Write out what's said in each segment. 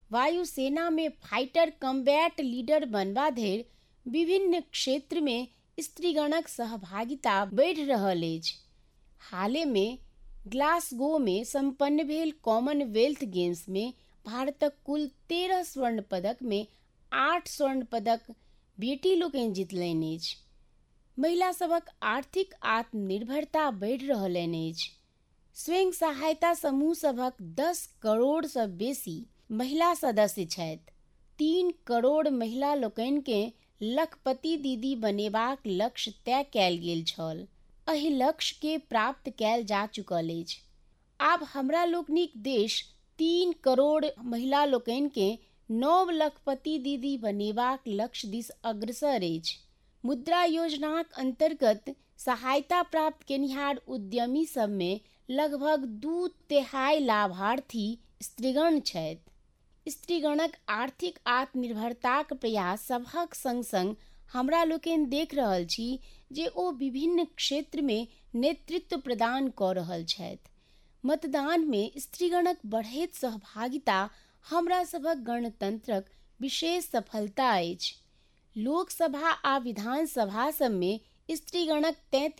वायुसेना में fighter combat leader बनबा धरि विभिन्न क्षेत्र में स्त्रीगणक सहभागिता बढ़ि रहल अछि। हाले में ग्लासगो में संपन्न भेल कॉमनवेल्थ गेम्स में भारतक कुल 13 स्वर्ण पदक में 8 स्वर्ण पदक बेटी लोकनि जीतलनि अछि। महिला सभक आर्थिक आत्मनिर्भरता बढ़ि रहलनि अछि। स्वयं सहायता समूह सभक 10 करोड़ सँ बेसी महिला सदस्य छथि। 3 करोड़ महिला लोकनि के लखपति दीदी बनेबाक लक्ष्य तय कयल गेल छल। एहि लक्ष्य के प्राप्त कयल जा चुकल अछि। आब हमरा लोकनिक देश 3 करोड़ महिला लोकनि के नव लखपति दीदी बनेबाक लक्ष्य दिस अग्रसर अछि। मुद्रा योजनाक अंतर्गत सहायता प्राप्त केनिहार उद्यमी सब में लगभग 2/3 लाभार्थी स्त्रीगण छथि। स्त्रीगणक आर्थिक आत्मनिर्भरताक प्रयास सभक संग संग हमरा लोकनि देख रहल छी जे ओ विभिन्न क्षेत्र में नेतृत्व प्रदान कऽ रहल छथि। मतदान में स्त्रीगणक बढ़ैत सहभागिता हमरा सभक गणतंत्रक विशेष सफलता अछि। लोकसभा आ विधानसभा सब में स्त्रीगणक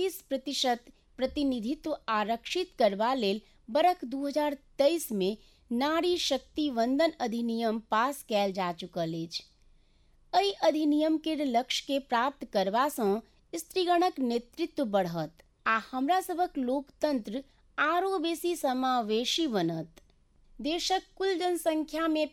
33% प्रतिनिधित्व आरक्षित करबा लेल बरख 2023 में नारी शक्ति वंदन अधिनियम पास कयल जा चुकल अछि। एहि अधिनियम के लक्ष्य के प्राप्त करबा सँ स्त्रीगणक नेतृत्व बढ़त आ हमरा सभक लोकतंत्र आरो बेसी समावेशी बनत। देशक कुल जनसंख्या में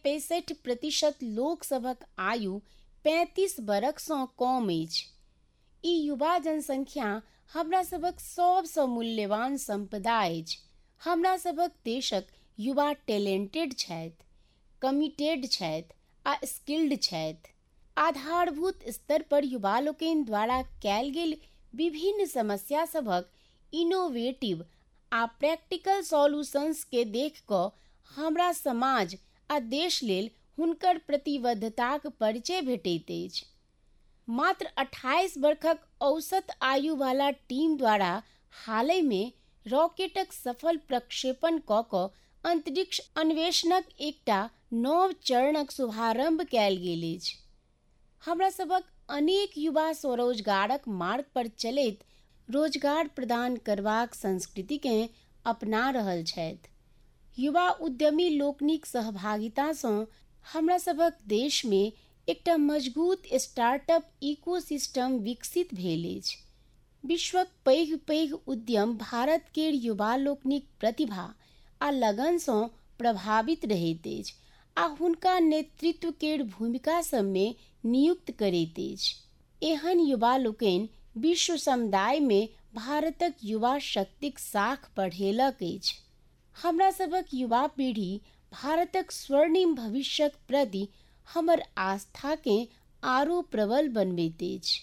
65% लोक सभक आयु 35 बरख सँ कम अछि। ई युवा जनसंख्या हमरा सभक सबसँ मूल्यवान संपदा अछि। हमरा सभक देशक युवा टैलेंटेड छथि, कमिटेड छथि आ स्किल्ड छथि। आधारभूत स्तर पर युवा लोकनि द्वारा कयल गेल विभिन्न समस्या सभक इनोवेटिव आ प्रैक्टिकल सॉल्यूशंस के देख कऽ हमरा समाज आ देश लेल हुनकर प्रतिबद्धताक परिचय भेटैत अछि। मात्र 28 वर्षक औसत आयु वाला टीम द्वारा हालै में रॉकेटक सफल प्रक्षेपण कऽ कऽ अंतरिक्ष अन्वेषणक एकटा नव चरणक शुभारंभ कयल गेल अछि। हमरा सभक अनेक युवा स्वरोजगारक मार्ग पर चलैत रोजगार प्रदान करबाक संस्कृति के अपना रहल छथि। युवा उद्यमी लोकनिक सहभागिता सँ हमरा सभक देश में एकटा मजबूत स्टार्टअप इकोसिस्टम विकसित भेल अछि। विश्वक पैघ पैघ उद्यम भारत केर युवा लोकनिक प्रतिभा आ लगन सँ प्रभावित रहैत अछि आ हुनका नेतृत्व केर भूमिका सब में नियुक्त करैत अछि। एहन युवा लोकनि विश्व समुदाय में भारतक युवा शक्तिक साख बढ़ेलक अछि। हमरा सभक युवा पीढ़ी भारतक स्वर्णिम भविष्यक प्रति हमर आस्था के आरो प्रबल बनबैत अछि।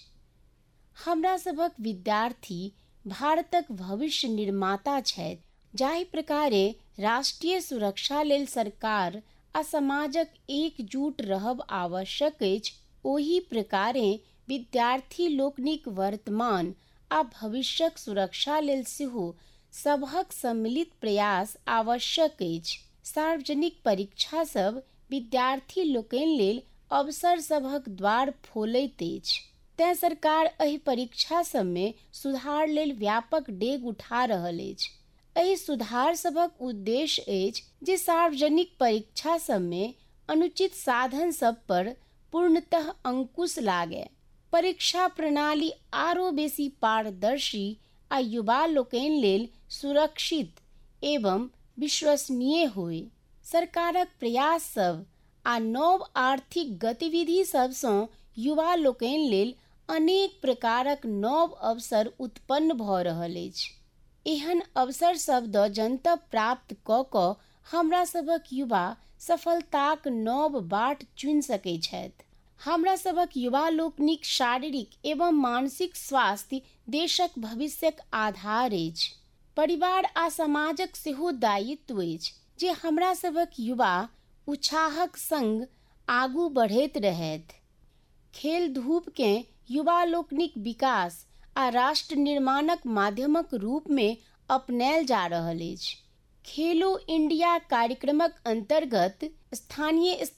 हमरा सभक विद्यार्थी भारतक भविष्य निर्माता छथि। जाहि प्रकारे राष्ट्रीय सुरक्षा लेल सरकार आ समाजक एकजुट रहब आवश्यक अछि, ओही प्रकारे विद्यार्थी लोकनिक वर्तमान आ भविष्यक सुरक्षा लेल सेहो सबहक सम्मिलित प्रयास आवश्यक अछि। सार्वजनिक परीक्षा सब विद्यार्थी लोकनि लेल अवसर सभक द्वार खोलैत अछि। तें सरकार एहि परीक्षा सब में सुधार लेल व्यापक डेग उठा रहल अछि। एहि सुधार सभक उद्देश्य अछि जे सार्वजनिक परीक्षा सब में अनुचित साधन सब पर पूर्णतः अंकुश लागय, परीक्षा प्रणाली आरो बेसी पारदर्शी आ युवा लोकनि लेल सुरक्षित एवं विश्वसनीय होय। सरकारक प्रयास सब आ नव आर्थिक गतिविधि सब सँ युवा लोकनि लेल अनेक प्रकारक नव अवसर उत्पन्न भऽ रहल अछि। एहन अवसर सब द जनतब प्राप्त कऽ कऽ हमरा सभक युवा सफलताक नव बाट चुनि सकैत छथि। हमरा सभक युवा लोकनिक शारीरिक एवं मानसिक स्वास्थ्य देशक भविष्यक आधार अछि। परिवार आ समाजक सेहो दायित्व अछि जे हमरा सभक युवा उत्साहक संग आगू बढ़ैत रहथि। खेल धूप के युवा लोकनिक विकास आ राष्ट्र निर्माणक माध्यमक रूप में अपनायल जा रहल अछि। खेलो इंडिया कार्यक्रमक अंतर्गत स्थानीय